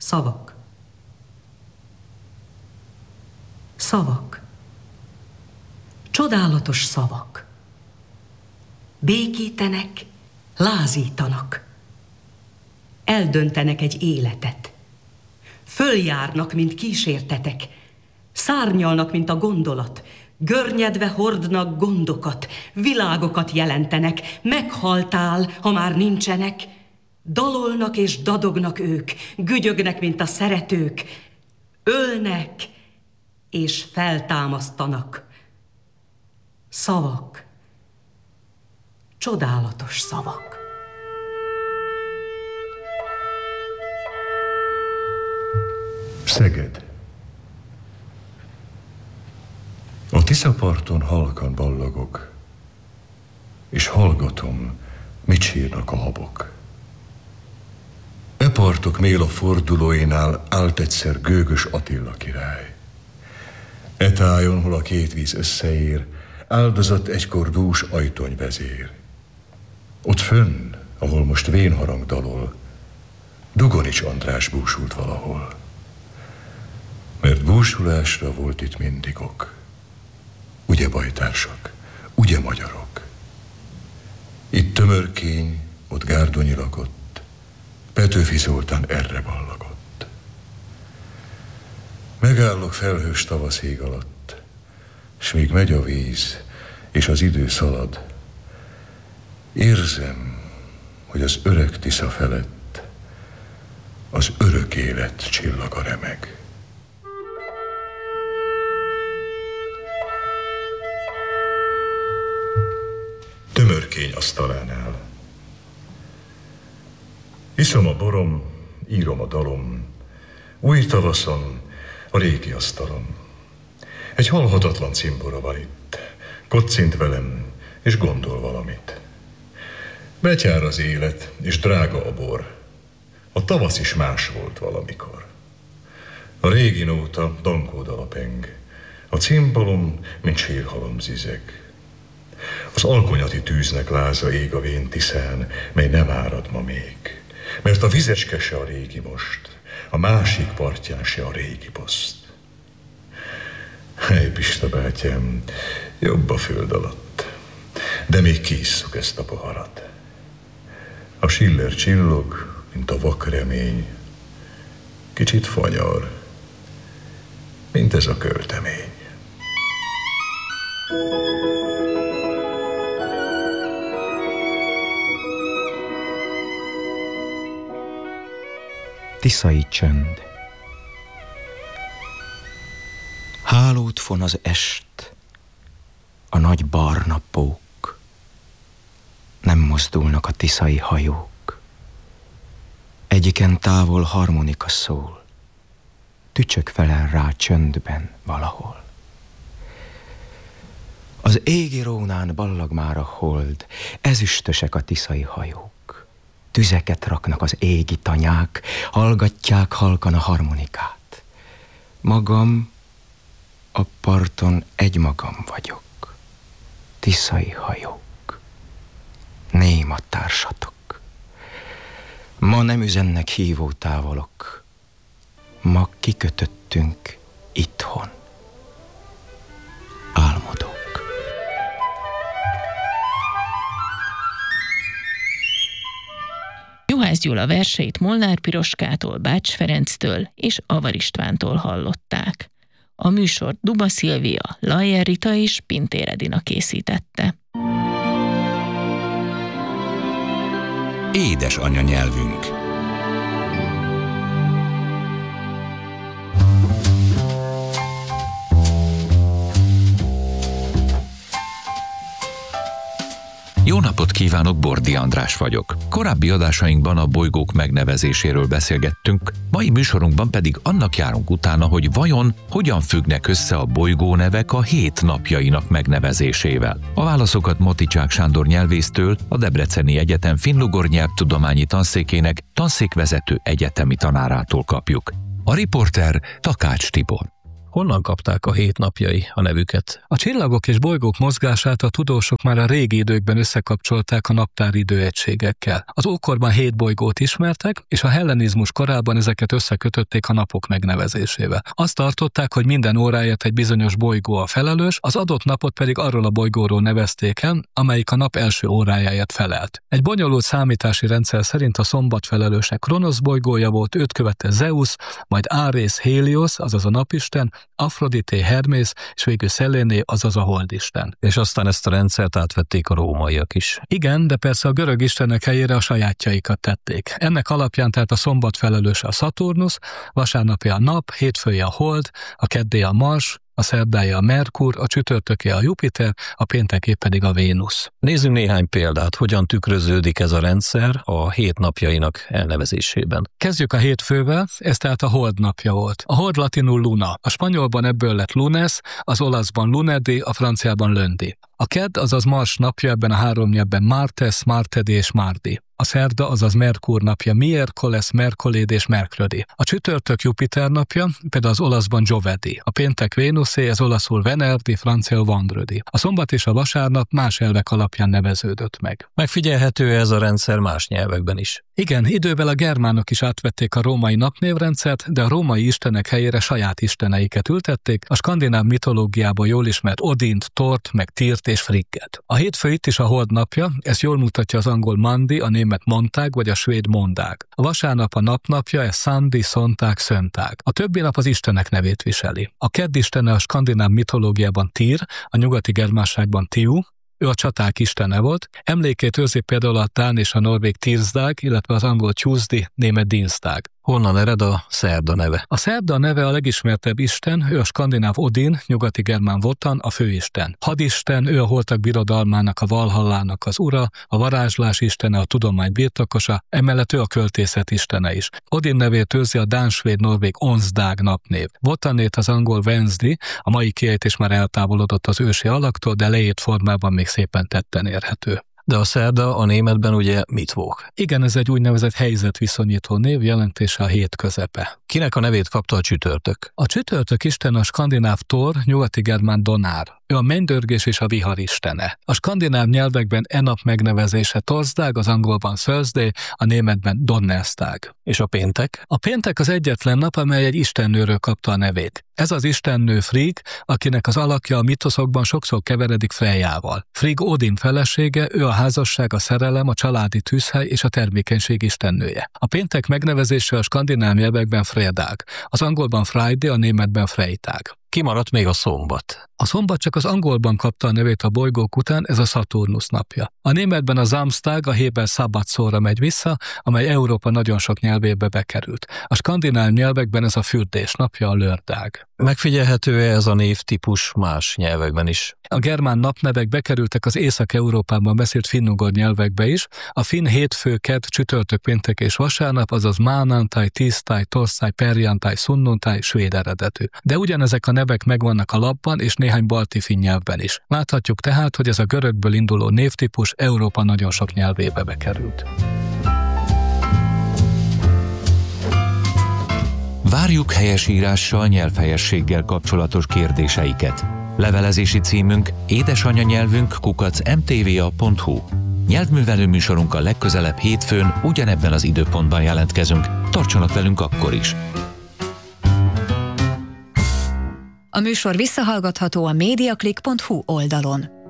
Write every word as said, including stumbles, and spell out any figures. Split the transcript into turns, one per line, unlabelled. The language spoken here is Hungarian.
Szavak. Szavak. Csodálatos szavak. Békítenek, lázítanak. Eldöntenek egy életet. Följárnak, mint kísértetek. Szárnyalnak, mint a gondolat. Görnyedve hordnak gondokat. Világokat jelentenek. Meghaltál, ha már nincsenek. Dalolnak és dadognak ők. Gügyögnek, mint a szeretők. Ölnek és feltámasztanak. Szavak. Csodálatos szavak.
Szeged. A Tiszaparton halkan ballagok, és hallgatom, mit sírnak a habok. E partok méla fordulóinál állt egyszer gőgös Attila király. E tájon, hol a két víz összeér, áldozott egykor dús ajtonyvezér. Ott fönn, ahol most vénharang dalol, Dugonics András búsult valahol. Mert búsulásra volt itt mindig ok. Ugye bajtársak, ugye magyarok? Itt Tömörkény, ott Gárdonyi lakott, Petőfi Zoltán erre ballagott. Megállok felhős tavasz ég alatt, s míg megy a víz, és az idő szalad, érzem, hogy az öreg Tisza felett az örök élet csillaga remeg. Tömörkény asztalánál. Iszom a borom, írom a dalom, új tavaszon, a régi asztalon. Egy halhatatlan cimbora van itt, koccint velem, és gondol valamit. Betyár az élet, és drága a bor. A tavasz is más volt valamikor. A régi nóta dankódal a peng, a cimbalom, mint sírhalom zizeg. Az alkonyati tűznek láza ég a vén Tiszán, mely nem árad ma még. Mert a vizecske se a régi most, a másik partján se a régi poszt. Hely, Pista bátyám, jobb a föld alatt, de még kiisszuk ezt a poharat. A Schiller csillog, mint a vak remény, kicsit fanyar, mint ez a költemény.
Tiszai csönd. Hálót von az est, a nagy barna pók. Nem mozdulnak a tiszai hajók. Egyiken távol harmonika szól, tücsök felel rá csöndben valahol. Az égi rónán ballag már a hold, ezüstösek a tiszai hajók. Tüzeket raknak az égi tanyák, hallgatják halkan a harmonikát. Magam a parton egymagam vagyok, tiszai hajók, néma társatok. Ma nem üzennek hívó távolok, ma kikötöttünk itthon, álmodok.
Juhász Gyula verseit Molnár Piroskától, Bács Ferenctől és Avar Istvántól hallották. A műsort Duba Szilvia, Lajer Rita és Pintér Edina készítette.
Édes anyanyelvünk. Jó napot kívánok, Bordi András vagyok. Korábbi adásainkban a bolygók megnevezéséről beszélgettünk, mai műsorunkban pedig annak járunk utána, hogy vajon hogyan függnek össze a bolygónevek a hét napjainak megnevezésével. A válaszokat Moticsák Sándor nyelvésztől, a Debreceni Egyetem finnugor nyelvtudományi tanszékének tanszékvezető egyetemi tanárától kapjuk. A riporter Takács Tibor.
Honnan kapták a hét napjai a nevüket?
A csillagok és bolygók mozgását a tudósok már a régi időkben összekapcsolták a naptári időegységekkel. Az ókorban hét bolygót ismertek, és a hellenizmus korában ezeket összekötötték a napok megnevezésével. Azt tartották, hogy minden óráért egy bizonyos bolygó a felelős, az adott napot pedig arról a bolygóról nevezték el, amelyik a nap első órájáért felelt. Egy bonyolult számítási rendszer szerint a szombat felelőse Kronosz bolygója volt, őt követte Zeus, majd Ares Helios, azaz a napisten, Afrodité Hermész, és végül Szeléné, azaz a holdisten.
És aztán ezt a rendszert átvették a rómaiak is.
Igen, de persze a görög istenek helyére a sajátjaikat tették. Ennek alapján tehát a szombat felelőse a Szaturnusz, vasárnapi a nap, hétfői a hold, a keddé a Mars, a szerdája a Merkur, a csütörtöké a Jupiter, a pénteké pedig a Vénusz.
Nézzünk néhány példát, hogyan tükröződik ez a rendszer a hét napjainak elnevezésében.
Kezdjük a hétfővel, ez tehát a hold napja volt. A hold latinul luna, a spanyolban ebből lett lunes, az olaszban lunedi, a franciában lundi. A kedd, azaz Mars napja, ebben a három nyelvben Martes, Martedi és Mardi. A szerda, azaz Merkur napja Miércoles, Mercoléd és Mercredi. A csütörtök Jupiter napja, például az olaszban Giovedi. A péntek Vénuszé, ez olaszul Venerdi, franciául Vendredi. A szombat és a vasárnap más elvek alapján neveződött meg.
Megfigyelhető ez a rendszer más nyelvekben is.
Igen, idővel a germánok is átvették a római napnévrendszert, de a római istenek helyére saját isteneiket ültették, a skandináv mitológiában jól ismert Odint, Tort, meg Tirt és Frigget. A hétfő itt is a hold napja, ez jól mutatja az angol Mandi, a német Montag vagy a svéd Mondag. A vasárnap a napnapja, ez Szandi, Szontág, Szöntág. A többi nap az istenek nevét viseli. A kedd istene a skandináv mitológiában Tyr, a nyugati germánságban Tiu, ő a csaták istene volt, emlékét őrzi például a dán és a norvég Tirsdag, illetve az angol Tuesday, német Dienstag.
Honnan ered a szerda neve?
A szerda neve a legismertebb isten, ő a skandináv Odin, nyugati germán Wotan, a főisten. Hadisten, ő a holtak birodalmának, a Valhallának az ura, a varázslás istene, a tudomány birtokosa, emellett ő a költészet istene is. Odin nevét őrzi a dán-svéd norvég Onsdag napnév. Wotanét az angol Wednesday, a mai kiejtés már eltávolodott az ősi alaktól, de leírt formában még szépen tetten érhető.
De a szerda a németben ugye mitvók.
Igen, ez egy úgynevezett helyzetviszonyító név, jelentése a hét közepe.
Kinek a nevét kapta a csütörtök?
A csütörtök isten a skandináv Thor, nyugati germán Donár. Ő a mennydörgés és a vihar istene. A skandináv nyelvekben e nap megnevezése Torsdag, az angolban Thursday, a németben Donnerstag.
És a péntek?
A péntek az egyetlen nap, amely egy istennőről kapta a nevét. Ez az istennő Frigg, akinek az alakja a mitoszokban sokszor keveredik Frejjával. Frigg Odin felesége, ő a házasság, a szerelem, a családi tűzhely és a termékenység istennője. A péntek megnevezése a skandináv nyelvekben Fredag, az angolban Friday, a németben Freitag.
Kimaradt még a szombat.
A szombat csak az angolban kapta a nevét a bolygók után, ez a Szaturnusz napja. A németben a Samstag, a héber szabad szóra megy vissza, amely Európa nagyon sok nyelvébe bekerült. A skandináv nyelvekben ez a fürdés napja, a Lördag.
Megfigyelhető-e ez a névtípus más nyelvekben is?
A germán napnevek bekerültek az Észak-Európában beszélt finnugor nyelvekbe is. A finn hétfő, kedd, csütörtök, péntek és vasárnap, azaz mánantai, tisztáj, torszáj, perjantai, sunnuntai, svéd eredetű. De ugyanezek a nevek megvannak a lapban és néhány balti finn nyelvben is. Láthatjuk tehát, hogy ez a görögből induló névtípus Európa nagyon sok nyelvébe bekerült.
Várjuk helyesírással, nyelvhelyességgel kapcsolatos kérdéseiket. Levelezési címünk édesanyanyelvünk kukac em té vé á pont hú. Nyelvművelő műsorunkkal legközelebb hétfőn ugyanebben az időpontban jelentkezünk. Tartsanak velünk akkor is!
A műsor visszahallgatható a mediaclick pont hú oldalon.